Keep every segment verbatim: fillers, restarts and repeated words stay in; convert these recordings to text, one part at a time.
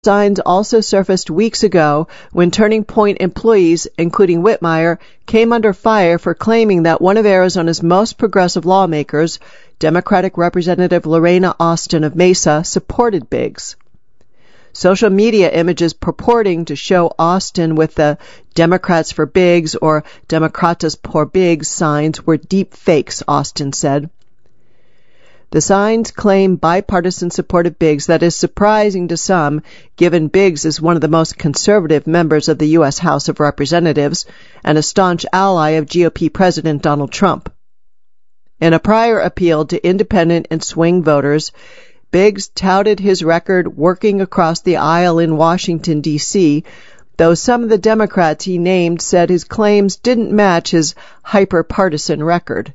Signs also surfaced weeks ago when Turning Point employees, including Whitmire, came under fire for claiming that one of Arizona's most progressive lawmakers, Democratic Representative Lorena Austin of Mesa, supported Biggs. Social media images purporting to show Austin with the Democrats for Biggs or Democratas por Biggs signs were deep fakes, Austin said. The signs claim bipartisan support of Biggs that is surprising to some, given Biggs is one of the most conservative members of the U S House of Representatives and a staunch ally of G O P President Donald Trump. In a prior appeal to independent and swing voters, Biggs touted his record working across the aisle in Washington, D C, though some of the Democrats he named said his claims didn't match his hyper-partisan record.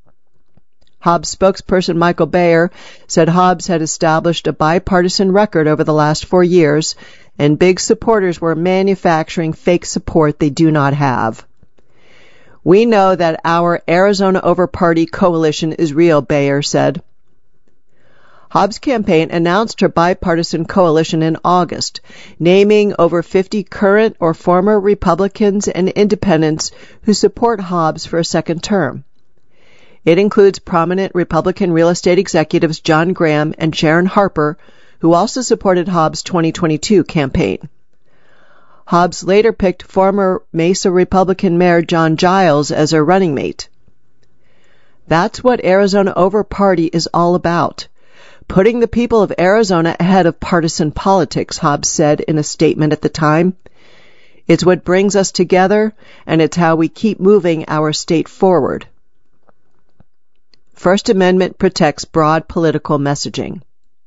Hobbs spokesperson Michael Bayer said Hobbs had established a bipartisan record over the last four years, and Biggs supporters were manufacturing fake support they do not have. We know that our Arizona Over Party coalition is real, Bayer said. Hobbs' campaign announced her bipartisan coalition in August, naming over fifty current or former Republicans and independents who support Hobbs for a second term. It includes prominent Republican real estate executives John Graham and Sharon Harper, who also supported Hobbs' twenty twenty-two campaign. Hobbs later picked former Mesa Republican Mayor John Giles as her running mate. That's what Arizona Over Party is all about, putting the people of Arizona ahead of partisan politics, Hobbs said in a statement at the time. It's what brings us together, and it's how we keep moving our state forward. First Amendment protects broad political messaging.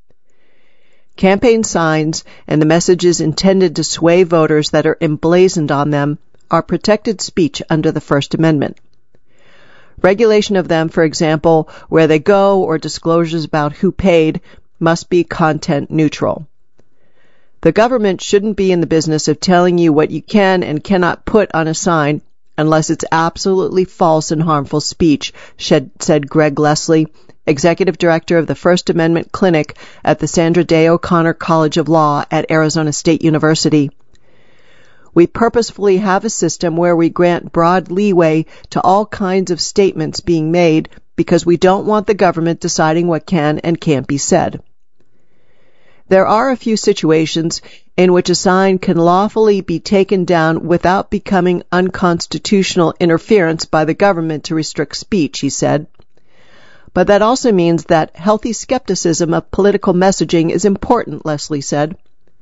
Campaign signs and the messages intended to sway voters that are emblazoned on them are protected speech under the First Amendment. Regulation of them, for example, where they go or disclosures about who paid, must be content neutral. The government shouldn't be in the business of telling you what you can and cannot put on a sign unless it's absolutely false and harmful speech, said Greg Leslie, Executive Director of the First Amendment Clinic at the Sandra Day O'Connor College of Law at Arizona State University. We purposefully have a system where we grant broad leeway to all kinds of statements being made because we don't want the government deciding what can and can't be said. There are a few situations in which a sign can lawfully be taken down without becoming unconstitutional interference by the government to restrict speech, he said. But that also means that healthy skepticism of political messaging is important, Leslie said.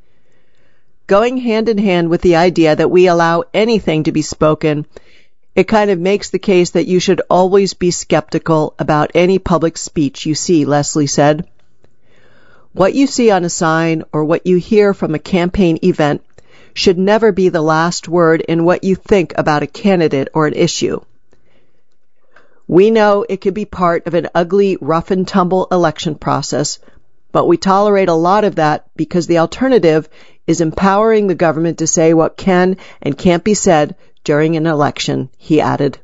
Going hand in hand with the idea that we allow anything to be spoken, it kind of makes the case that you should always be skeptical about any public speech you see, Leslie said. What you see on a sign or what you hear from a campaign event should never be the last word in what you think about a candidate or an issue. We know it can be part of an ugly, rough-and-tumble election process, but we tolerate a lot of that because the alternative is empowering the government to say what can and can't be said during an election, he added.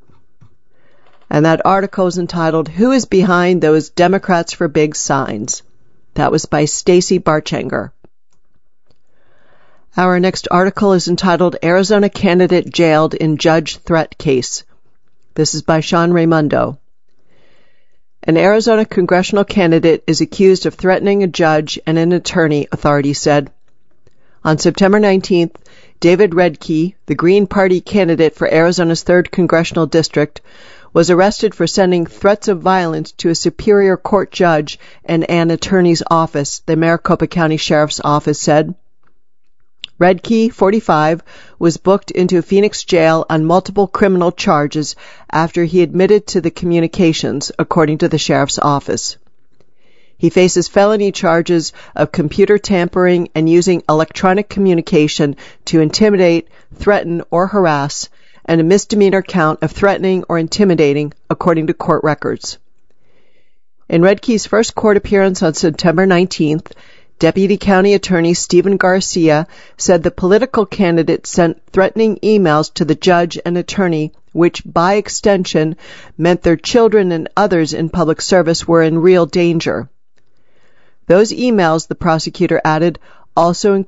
And that article is entitled, Who is Behind Those Democrats for Big Signs? That was by Stacy Barchanger. Our next article is entitled Arizona Candidate Jailed in Judge Threat Case. This is by Sean Raimundo. An Arizona congressional candidate is accused of threatening a judge and an attorney, authorities said. On September nineteenth, David Redke, the Green Party candidate for Arizona's third Congressional District, was arrested for sending threats of violence to a Superior Court judge and an attorney's office, the Maricopa County Sheriff's Office said. Redke, forty-five, was booked into a Phoenix jail on multiple criminal charges after he admitted to the communications, according to the Sheriff's Office. He faces felony charges of computer tampering and using electronic communication to intimidate, threaten, or harass, and a misdemeanor count of threatening or intimidating, according to court records. In Redke's first court appearance on September nineteenth, Deputy County Attorney Stephen Garcia said the political candidate sent threatening emails to the judge and attorney, which by extension meant their children and others in public service were in real danger. Those emails, the prosecutor added, also